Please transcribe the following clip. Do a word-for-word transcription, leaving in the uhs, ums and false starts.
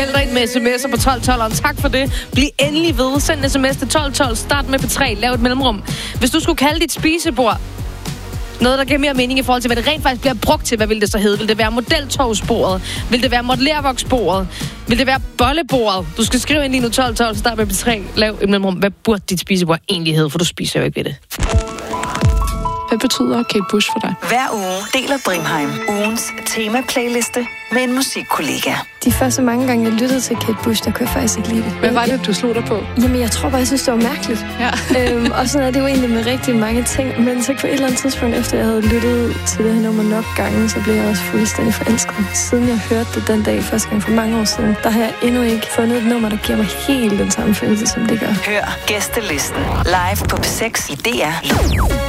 vælter ind med sms'er på tolv tolv, og tak for det. Bliv endelig ved. Send en sms til tolv tolv. Start med P tre. Lav et mellemrum. Hvis du skulle kalde dit spisebord noget, der giver mere mening i forhold til, hvad det rent faktisk bliver brugt til, hvad vil det så hedde? Vil det være modeltovsbordet? Vil det være modellervoksbordet? Vil det være bollebordet? Du skal skrive ind lige nu tolv tolv, start med P tre. Lav et mellemrum. Hvad burde dit spisebord egentlig hedde? For du spiser jo ikke ved det. Hvad betyder Kate Bush for dig? Hver uge deler Brimheim ugens tema-playliste med en musikkollega. De første mange gange, jeg lyttede til Kate Bush, der kunne jeg faktisk ikke lide det. Hvad var det, du slog dig på? Jamen, jeg tror bare, jeg synes, det var mærkeligt. Ja. øhm, og sådan er det jo egentlig med rigtig mange ting. Men så på et eller andet tidspunkt, efter jeg havde lyttet til det her nummer nok gange, så blev jeg også fuldstændig forelsket. Siden jeg hørte det den dag første gang for mange år siden, der har jeg endnu ikke fundet et nummer, der giver mig helt den samme følelse, som det gør. Hør gæstelisten live på P seks i D R.